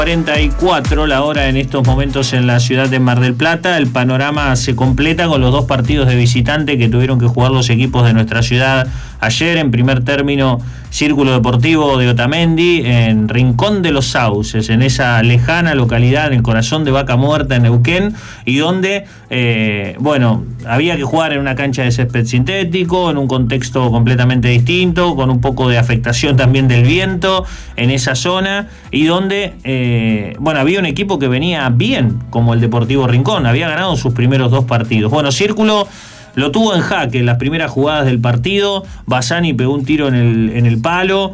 44 la hora en estos momentos en la ciudad de Mar del Plata. El panorama se completa con los dos partidos de visitante que tuvieron que jugar los equipos de nuestra ciudad ayer. En primer término, Círculo Deportivo de Otamendi en Rincón de los Sauces, en esa lejana localidad en el corazón de Vaca Muerta, en Neuquén, y donde había que jugar en una cancha de césped sintético, en un contexto completamente distinto, con un poco de afectación también del viento en esa zona, y donde había un equipo que venía bien, como el Deportivo Rincón, había ganado sus primeros dos partidos. Círculo lo tuvo en jaque en las primeras jugadas del partido. Bassani pegó un tiro en el palo,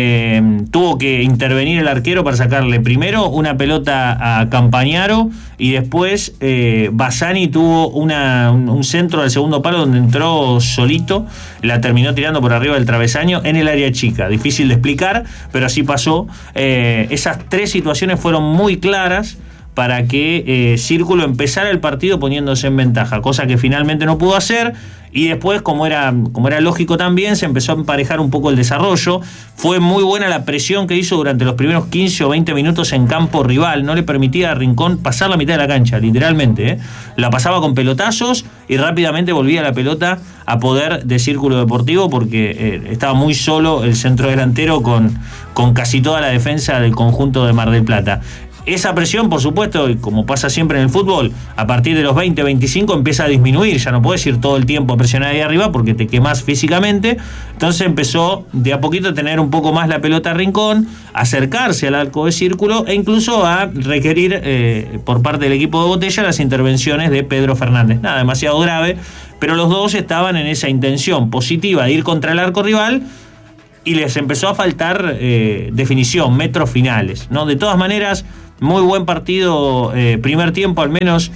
tuvo que intervenir el arquero para sacarle primero una pelota a Campañaro, y después Bassani tuvo un centro al segundo palo donde entró solito, la terminó tirando por arriba del travesaño en el área chica. Difícil de explicar, pero así pasó. Esas tres situaciones fueron muy claras para que Círculo empezara el partido poniéndose en ventaja, cosa que finalmente no pudo hacer, y después, como era lógico también, se empezó a emparejar un poco el desarrollo. Fue muy buena la presión que hizo durante los primeros 15 o 20 minutos en campo rival, no le permitía a Rincón pasar la mitad de la cancha, literalmente, la pasaba con pelotazos y rápidamente volvía la pelota a poder de Círculo Deportivo, porque estaba muy solo el centro delantero con casi toda la defensa del conjunto de Mar del Plata. Esa presión, por supuesto, y como pasa siempre en el fútbol, a partir de los 20-25 empieza a disminuir. Ya no podés ir todo el tiempo a presionar ahí arriba porque te quemás físicamente. Entonces empezó de a poquito a tener un poco más la pelota a Rincón, a acercarse al arco de Círculo e incluso a requerir por parte del equipo de Botella las intervenciones de Pedro Fernández. Nada demasiado grave, pero los dos estaban en esa intención positiva de ir contra el arco rival, y les empezó a faltar definición, metros finales, ¿no? De todas maneras, muy buen partido, primer tiempo al menos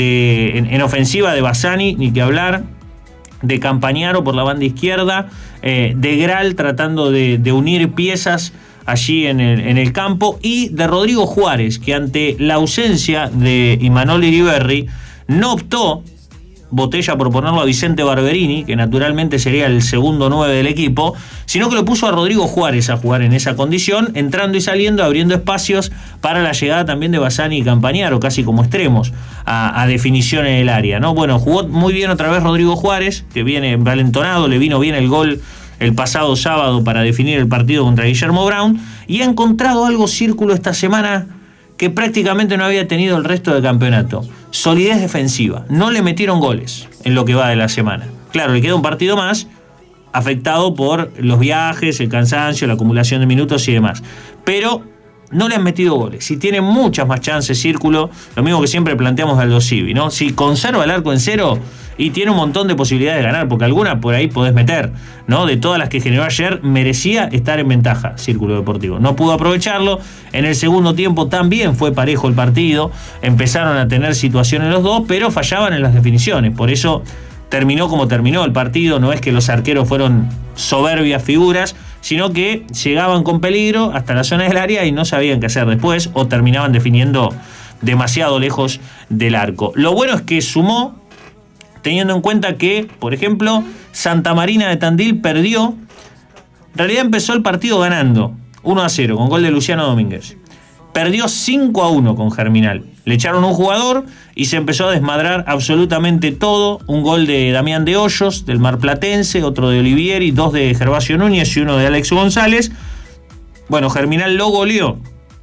en ofensiva de Bassani, ni que hablar, de Campañaro por la banda izquierda, de Gral tratando de unir piezas allí en el campo, y de Rodrigo Juárez, que ante la ausencia de Imanol Iriberri no optó Botella por ponerlo a Vicente Barberini, que naturalmente sería el segundo 9 del equipo, sino que lo puso a Rodrigo Juárez a jugar en esa condición, entrando y saliendo, abriendo espacios para la llegada también de Bassani y Campañaro, casi como extremos, a definición en el área, ¿no? Jugó muy bien otra vez Rodrigo Juárez, que viene valentonado, le vino bien el gol el pasado sábado para definir el partido contra Guillermo Brown, y ha encontrado algo Círculo esta semana que prácticamente no había tenido el resto del campeonato: solidez defensiva. No le metieron goles en lo que va de la semana. Claro, le queda un partido más, afectado por los viajes, el cansancio, la acumulación de minutos y demás, pero no le han metido goles. Y tiene muchas más chances Círculo, lo mismo que siempre planteamos Aldo Civi, ¿no? Si conserva el arco en cero, y tiene un montón de posibilidades de ganar, porque alguna por ahí podés meter, ¿no? De todas las que generó ayer, merecía estar en ventaja Círculo Deportivo. No pudo aprovecharlo. En el segundo tiempo también fue parejo el partido. Empezaron a tener situaciones los dos, pero fallaban en las definiciones. Por eso terminó como terminó el partido. No es que los arqueros fueron soberbias figuras, sino que llegaban con peligro hasta la zona del área y no sabían qué hacer después, o terminaban definiendo demasiado lejos del arco. Lo bueno es que sumó, teniendo en cuenta que, por ejemplo, Santa Marina de Tandil perdió. En realidad empezó el partido ganando 1-0 con gol de Luciano Domínguez. Perdió 5-1 con Germinal. Le echaron un jugador y se empezó a desmadrar absolutamente todo. Un gol de Damián de Hoyos, del marplatense, otro de Olivieri, 2 de Gervasio Núñez y 1 de Alex González. Germinal lo goleó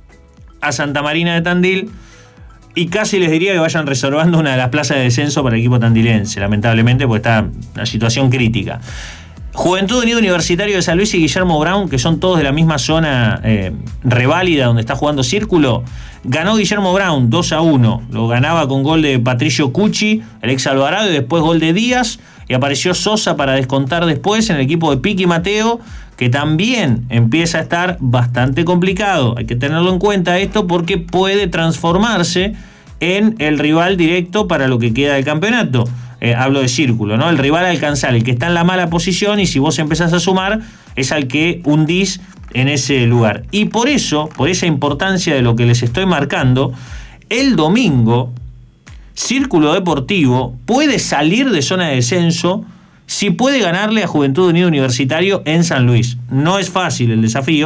a Santa Marina de Tandil, y casi les diría que vayan reservando una de las plazas de descenso para el equipo tandilense, lamentablemente, porque está en una situación crítica. Juventud Unido Universitario de San Luis y Guillermo Brown, que son todos de la misma zona reválida donde está jugando Círculo, ganó Guillermo Brown 2-1. Lo ganaba con gol de Patricio Cucci, el ex Alvarado, y después gol de Díaz, y apareció Sosa para descontar después en el equipo de Piqui Mateo, que también empieza a estar bastante complicado. Hay que tenerlo en cuenta esto, porque puede transformarse en el rival directo para lo que queda del campeonato. Hablo de Círculo, ¿no? El rival a alcanzar, el que está en la mala posición, y si vos empezás a sumar, es al que hundís en ese lugar. Y por eso, por esa importancia de lo que les estoy marcando, el domingo Círculo Deportivo puede salir de zona de descenso si puede ganarle a Juventud Unido Universitario en San Luis. No es fácil el desafío,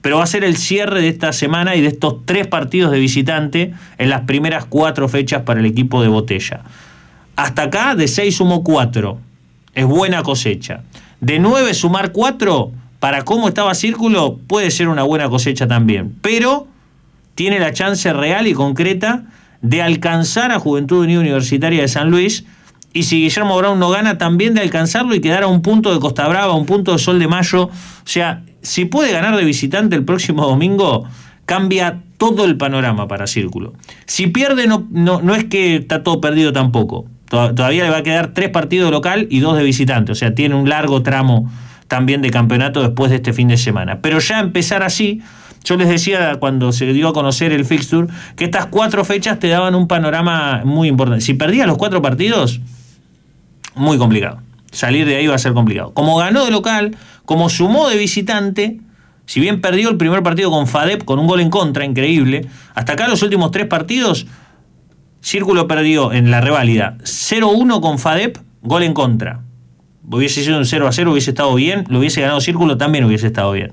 pero va a ser el cierre de esta semana y de estos 3 partidos de visitante en las primeras 4 fechas para el equipo de Botella. Hasta acá de 6 sumó 4, es buena cosecha. De 9 sumar 4, para cómo estaba Círculo, puede ser una buena cosecha también, pero tiene la chance real y concreta de alcanzar a Juventud Unida Universitaria de San Luis, y si Guillermo Brown no gana, también de alcanzarlo y quedar a un punto de Costa Brava, a un punto de Sol de Mayo. O sea, si puede ganar de visitante el próximo domingo, cambia todo el panorama para Círculo. Si pierde, no es que está todo perdido tampoco. Todavía le va a quedar 3 partidos de local y 2 de visitante. O sea, tiene un largo tramo también de campeonato después de este fin de semana. Pero ya empezar así, yo les decía cuando se dio a conocer el fixture, que estas 4 fechas te daban un panorama muy importante. Si perdías los 4 partidos, muy complicado. Salir de ahí va a ser complicado. Como ganó de local, como sumó de visitante, si bien perdió el primer partido con FADEP con un gol en contra, increíble, hasta acá los últimos 3 partidos, Círculo perdió en la reválida 0-1 con FADEP, gol en contra. Hubiese sido un 0-0, hubiese estado bien, lo hubiese ganado Círculo, también hubiese estado bien.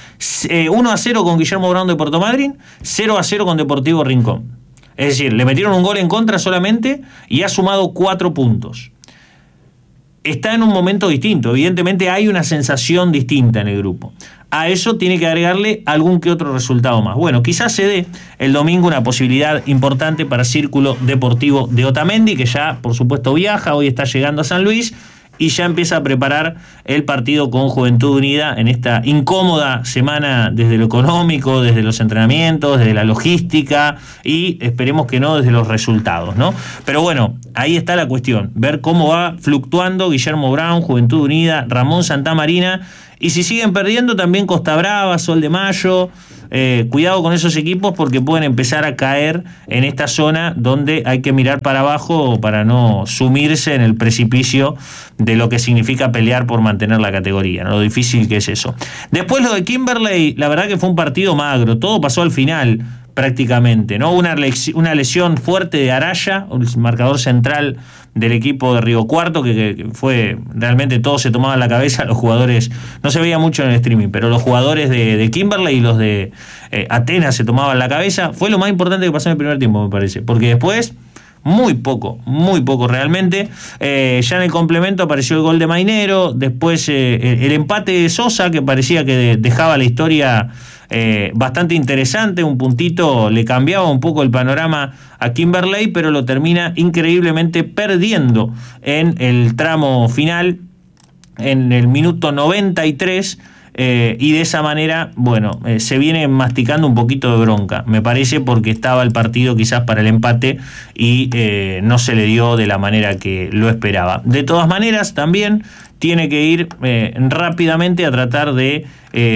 1-0 con Guillermo Brown de Puerto Madryn, 0-0 con Deportivo Rincón. Es decir, le metieron un gol en contra solamente y ha sumado 4 puntos. Está en un momento distinto, evidentemente hay una sensación distinta en el grupo. A eso tiene que agregarle algún que otro resultado más. Bueno, quizás se dé el domingo una posibilidad importante para Círculo Deportivo de Otamendi, que ya por supuesto viaja, hoy está llegando a San Luis y ya empieza a preparar el partido con Juventud Unida en esta incómoda semana desde lo económico, desde los entrenamientos, desde la logística y esperemos que no desde los resultados, ¿no? Pero bueno, ahí está la cuestión, ver cómo va fluctuando Guillermo Brown, Juventud Unida, Ramón Santamarina, y si siguen perdiendo también Costa Brava, Sol de Mayo. Cuidado con esos equipos porque pueden empezar a caer en esta zona donde hay que mirar para abajo para no sumirse en el precipicio de lo que significa pelear por mantener la categoría, ¿no? Lo difícil que es eso. Después lo de Kimberley, la verdad que fue un partido magro, todo pasó al final prácticamente, ¿no? Una lesión fuerte de Araya, el marcador central del equipo de Río Cuarto, que fue realmente todo se tomaba en la cabeza, los jugadores, no se veía mucho en el streaming, pero los jugadores de Kimberley y los de Atenas se tomaban la cabeza, fue lo más importante que pasó en el primer tiempo, me parece, porque después muy poco realmente. Ya en el complemento apareció el gol de Mainero, después el empate de Sosa, que parecía que dejaba la historia bastante interesante, un puntito le cambiaba un poco el panorama a Kimberley, pero lo termina increíblemente perdiendo en el tramo final, en el minuto 93. Y de esa manera, bueno, se viene masticando un poquito de bronca, me parece, porque estaba el partido quizás para el empate y no se le dio de la manera que lo esperaba. De todas maneras, también tiene que ir rápidamente a tratar de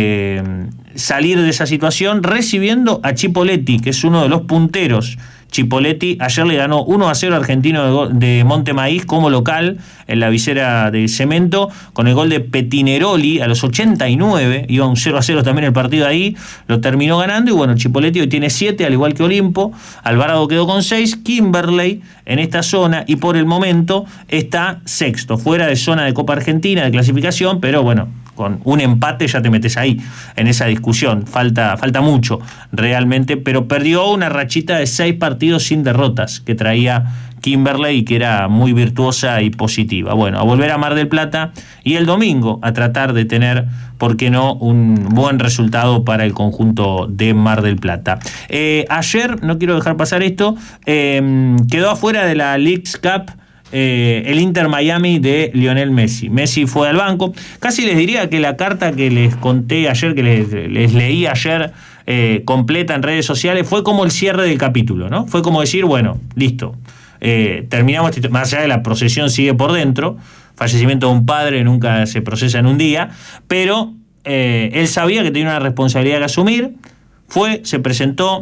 salir de esa situación recibiendo a Chipolletti, que es uno de los punteros. Chipolletti ayer le ganó 1-0 a Argentino de Montemaíz como local en la visera de Cemento, con el gol de Petineroli a los 89, iba un 0-0 también el partido ahí, lo terminó ganando y bueno, Chipolletti hoy tiene 7, al igual que Olimpo, Alvarado quedó con 6, Kimberley en esta zona y por el momento está sexto, fuera de zona de Copa Argentina de clasificación, pero bueno, con un empate ya te metes ahí, en esa discusión. Falta mucho realmente, pero perdió una rachita de 6 partidos sin derrotas que traía Kimberley y que era muy virtuosa y positiva. Bueno, a volver a Mar del Plata y el domingo a tratar de tener, ¿por qué no?, un buen resultado para el conjunto de Mar del Plata. Ayer, no quiero dejar pasar esto, quedó afuera de la Leagues Cup el Inter Miami de Lionel Messi. Messi fue al banco. Casi les diría que la carta que les conté ayer, que les leí ayer completa en redes sociales, fue como el cierre del capítulo, ¿no? Fue como decir, bueno, listo, terminamos, más allá de la procesión sigue por dentro, fallecimiento de un padre nunca se procesa en un día, pero él sabía que tenía una responsabilidad que asumir, se presentó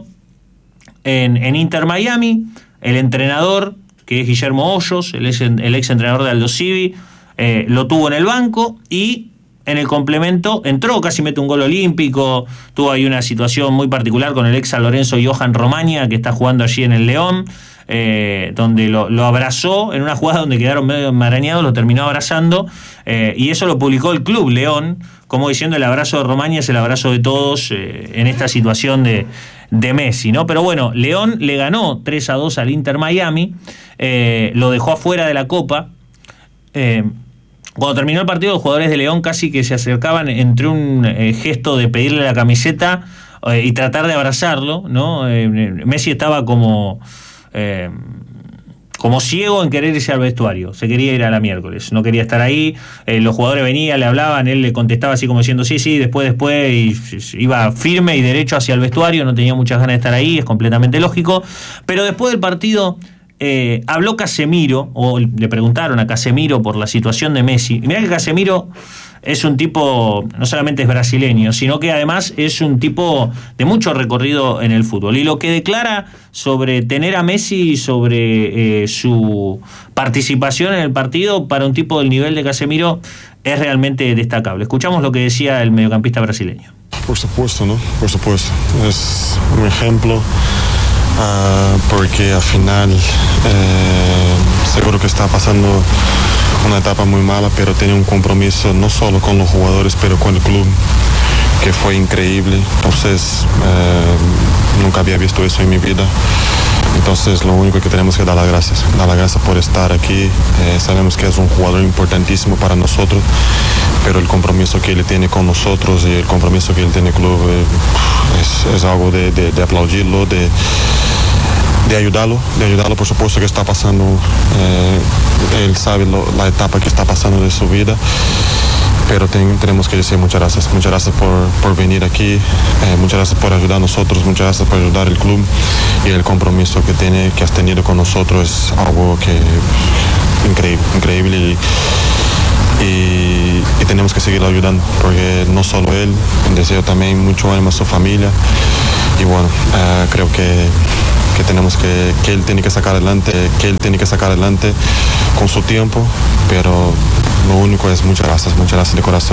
en Inter Miami, el entrenador, que es Guillermo Hoyos, el ex entrenador de Aldo Civi, lo tuvo en el banco y en el complemento entró, casi mete un gol olímpico, tuvo ahí una situación muy particular con el ex San Lorenzo Johan Romaña, que está jugando allí en el León, donde lo abrazó en una jugada donde quedaron medio enmarañados, lo terminó abrazando, y eso lo publicó el club León, como diciendo el abrazo de Romaña es el abrazo de todos en esta situación de Messi, ¿no? Pero bueno, León le ganó 3-2 al Inter Miami, lo dejó afuera de la Copa. Cuando terminó el partido, los jugadores de León casi que se acercaban entre un gesto de pedirle la camiseta y tratar de abrazarlo, ¿no? Messi estaba como ciego en querer irse al vestuario, se quería ir a la miércoles, no quería estar ahí, los jugadores venían, le hablaban, él le contestaba así como diciendo sí, después, y iba firme y derecho hacia el vestuario, no tenía muchas ganas de estar ahí, es completamente lógico, pero después del partido habló Casemiro, o le preguntaron a Casemiro por la situación de Messi, y mirá que Casemiro es un tipo, no solamente es brasileño, sino que además es un tipo de mucho recorrido en el fútbol. Y lo que declara sobre tener a Messi y sobre su participación en el partido para un tipo del nivel de Casemiro es realmente destacable. Escuchamos lo que decía el mediocampista brasileño. Por supuesto, ¿no? Por supuesto. Es un ejemplo. Porque al final seguro que está pasando una etapa muy mala, pero tiene un compromiso no solo con los jugadores, pero con el club, que fue increíble. Entonces nunca había visto eso en mi vida. Entonces lo único que tenemos que dar las gracias por estar aquí. Sabemos que es un jugador importantísimo para nosotros, pero el compromiso que él tiene con nosotros y el compromiso que él tiene con el club es algo de aplaudirlo, de ayudarlo, por supuesto que está pasando, él sabe la etapa que está pasando de su vida, pero tenemos que decir muchas gracias por venir aquí, muchas gracias por ayudar a nosotros, muchas gracias por ayudar al club, y el compromiso que has tenido con nosotros es algo que increíble y tenemos que seguir ayudando, porque no solo él, deseo también mucho ánimo a su familia, y bueno, creo que él tiene que sacar adelante con su tiempo, pero lo único es muchas gracias de corazón.